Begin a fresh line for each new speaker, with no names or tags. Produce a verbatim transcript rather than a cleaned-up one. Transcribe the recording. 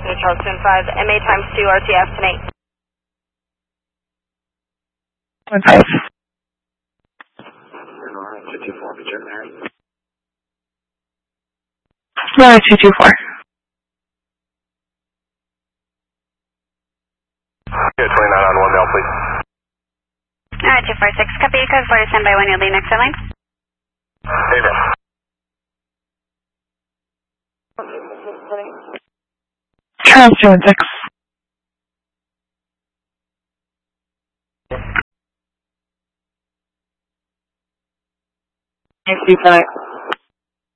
Charleston five, M A times two, R T F tonight.
One five.
two two four, Jet Mary.
No, two two four.
Yeah, twenty-nine on one mail, please.
Alright, two four six, copy, code four, stand by when you'll be next in line.
David.
Charles two one six. Thanks, two five.